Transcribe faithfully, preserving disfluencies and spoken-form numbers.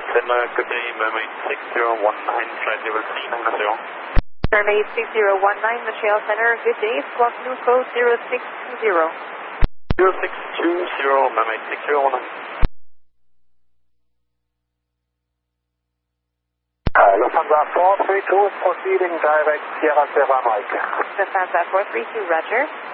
Center, good day, Mermaid six zero one nine, flight level three nine zero. Mermaid six zero one nine, Michelle Center, good day, squawk new code zero six two zero. zero six two zero, Mermaid six zero one nine. Uh, Lufthansa four three two is proceeding direct Sierra Sierra Mike. Lufthansa four three two, roger.